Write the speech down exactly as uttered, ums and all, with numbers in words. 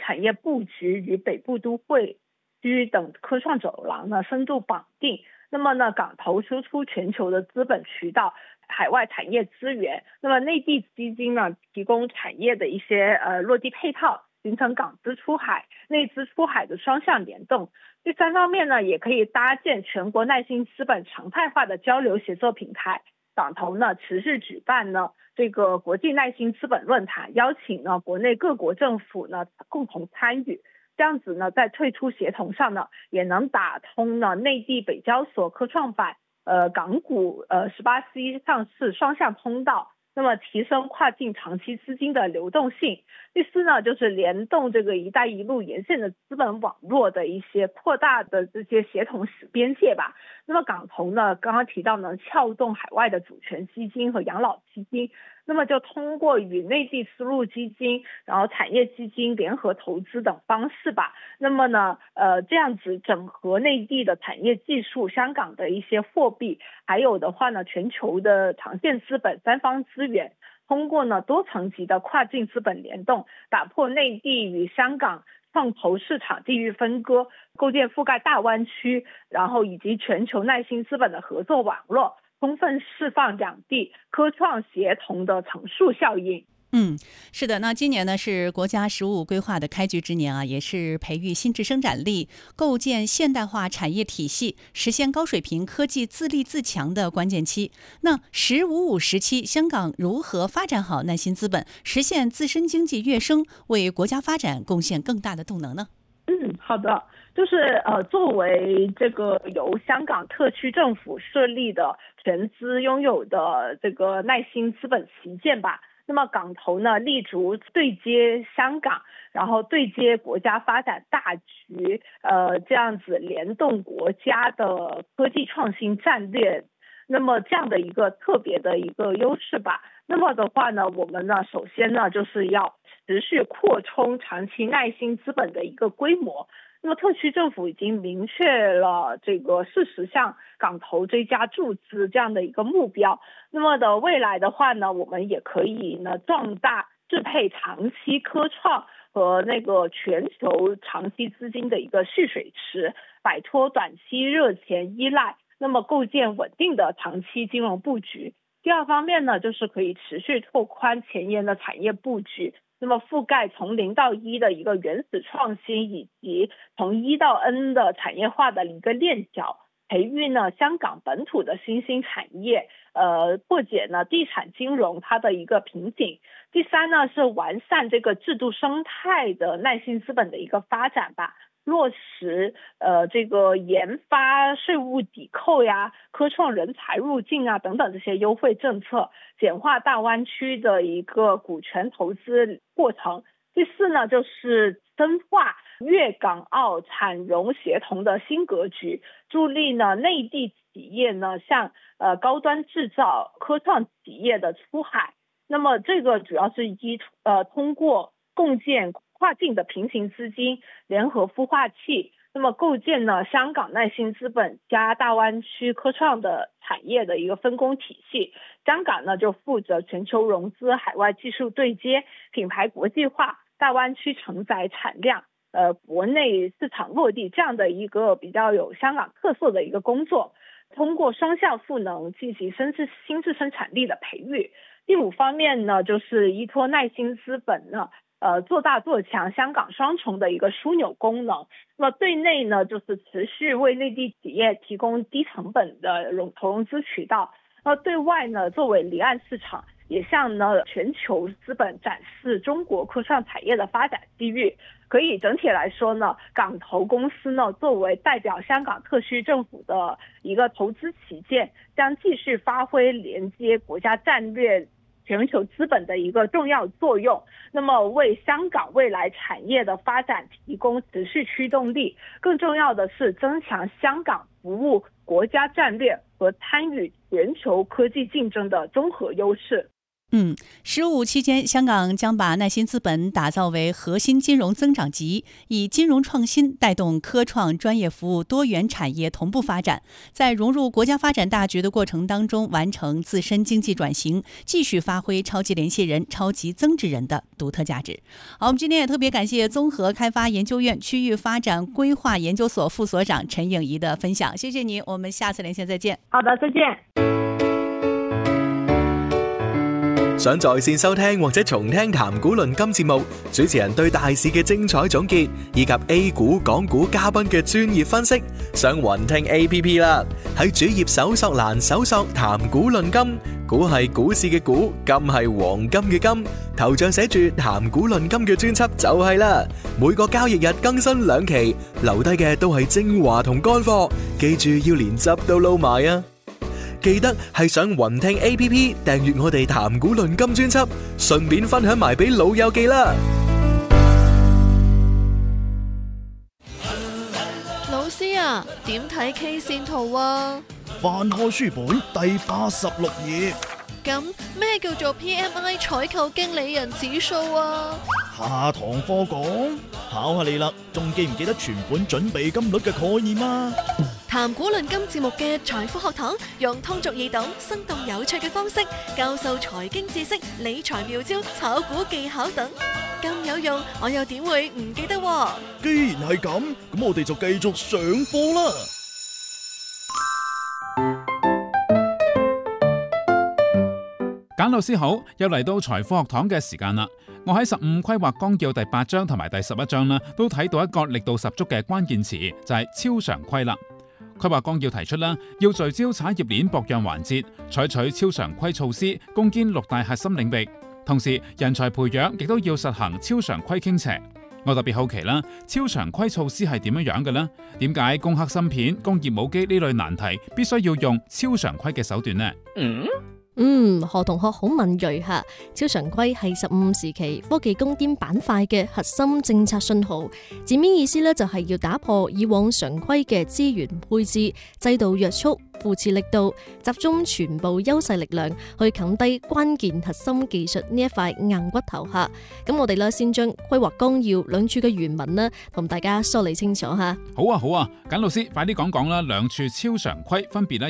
产业布局与北部都会区等科创走廊呢深度绑定。那么呢，港投输出全球的资本渠道、海外产业资源，那么内地基金呢提供产业的一些呃落地配套，形成港资出海、内资出海的双向联动。第三方面呢，也可以搭建全国耐心资本常态化的交流协作平台。港投呢持续举办呢这个国际耐心资本论坛，邀请呢国内各国政府呢共同参与。这样子呢，在退出协同上呢，也能打通呢内地北交所科创板、呃港股呃十八 C 上市双向通道，那么提升跨境长期资金的流动性。第四呢，就是联动这个“一带一路”沿线的资本网络的一些扩大的这些协同边界吧。那么港投呢，刚刚提到呢，撬动海外的主权基金和养老基金。那么就通过与内地丝路基金，然后产业基金联合投资等方式吧。那么呢，呃，这样子整合内地的产业技术、香港的一些货币，还有的话呢，全球的长线资本三方资源，通过呢多层级的跨境资本联动，打破内地与香港创投市场地域分割，构建覆盖大湾区，然后以及全球耐心资本的合作网络。充分释放两地科创协同的乘数效应。 嗯，是的，那今年呢是国家“十五”规划的开局之年啊，也是培育新质生产力、构建现代化产业体系、实现高水平科技自立自强的关键期。那“十五五”时期，香港如何发展好耐心资本，实现自身经济跃升，为国家发展贡献更大的动能呢？ 嗯，好的，就是呃，作为这个由香港特区政府设立的全资拥有的这个耐心资本旗舰吧，那么港投呢立足对接香港，然后对接国家发展大局，呃，这样子联动国家的科技创新战略，那么这样的一个特别的一个优势吧。那么的话呢，我们呢首先呢就是要持续扩充长期耐心资本的一个规模。那么特区政府已经明确了这个事实向港投追加注资这样的一个目标。那么的未来的话呢，我们也可以呢壮大支配长期科创和那个全球长期资金的一个蓄水池，摆脱短期热钱依赖，那么构建稳定的长期金融布局。第二方面呢，就是可以持续拓宽前沿的产业布局，那么覆盖从零到一的一个原始创新，以及从一到 N 的产业化的一个链条，培育呢香港本土的新兴产业，呃，破解呢地产金融它的一个瓶颈。第三呢是完善这个制度生态的耐心资本的一个发展吧。落实呃这个研发税务抵扣呀、科创人才入境啊等等这些优惠政策，简化大湾区的一个股权投资过程。第四呢，就是深化粤港澳产融协同的新格局，助力呢内地企业呢向呃高端制造、科创企业的出海。那么这个主要是依呃通过共建跨境的平行资金联合孵化器，那么构建呢香港耐心资本加大湾区科创的产业的一个分工体系。香港呢就负责全球融资、海外技术对接、品牌国际化、大湾区承载产量、呃国内市场落地这样的一个比较有香港特色的一个工作。通过双向赋能进行新质新质生产力的培育。第五方面呢，就是依托耐心资本呢呃，做大做强香港双重的一个枢纽功能。那么对内呢，就是持续为内地企业提供低成本的融投融资渠道；那对外呢，作为离岸市场，也向呢全球资本展示中国科创产业的发展机遇。可以整体来说呢，港投公司呢作为代表香港特区政府的一个投资旗舰，将继续发挥连接国家战略、全球资本的一个重要作用，那么为香港未来产业的发展提供持续驱动力。更重要的是，增强香港服务国家战略和参与全球科技竞争的综合优势。 嗯，十五期間，香港將把耐心資本打造為核心金融增長極，以金融創新帶動科創專業服務多元產業同步發展，在融入國家發展大局的過程當中，完成自身經濟轉型，繼續發揮超級聯繫人、超級增值人的獨特價值。好，我們今天也特別感謝綜合開發研究院區域發展規劃研究所副所長陳穎儀的分享，謝謝你，我們下次連線再見。 好的，再見。 想在線收聽或者重聽談股論金節目，主持人對大市嘅精彩總結，以及 A 股、港股嘉賓嘅專業分析，上雲聽 A P P 啦。喺主頁搜索欄搜索談股論金，股係股市嘅股，金係黃金嘅金，頭像寫住談股論金嘅專輯就係啦。每個交易日更新兩期，留低嘅都係精華同乾貨，記住要連汁都撈埋啊！記得係上雲聽 A P P 訂閱我哋談股論金專輯，順便分享埋俾老友記啦。 老師啊，點睇 K 線圖啊？ 翻開書本第八十六頁。 咁咩叫做 P M I 採購經理人指數啊？ 下堂課講，考下你啦，仲記唔記得存款準備金率嘅概念啊？ 談股論金節目嘅財富學堂，用通俗易懂、生動有趣嘅方式教授財經知識、理財妙招、炒股技巧等，咁有用，我又點會唔記得？ 既然係咁，咁我哋就繼續上課啦。 簡老師好，又嚟到財富學堂嘅時間啦。我喺十五規劃綱要第八章同埋第十一章啦，都睇到一個力度十足嘅關鍵詞，就係超常規啦。規劃綱要提出啦，要聚焦產業鏈各樣環節，採取超常規措施，攻堅六大核心領域。同時，人才培養亦都要實行超常規傾斜。我特別好奇啦，超常規措施係點樣樣嘅呢？點解攻克芯片、工業母機呢類難題必須要用超常規嘅手段呢？ 嗯嗯，何同學好敏銳吓。超常規係十五時期科技攻堅板塊嘅核心政策信號，字面意思咧就係要打破以往常規嘅資源配置、制度約束、扶持力度，集中全部優勢力量去冚低關鍵核心技術呢一塊硬骨頭吓。咁我哋咧先將規劃綱要兩處嘅原文呢，同大家梳理清楚吓。 好啊好啊，簡老師快啲講講啦，兩處超常規分別咧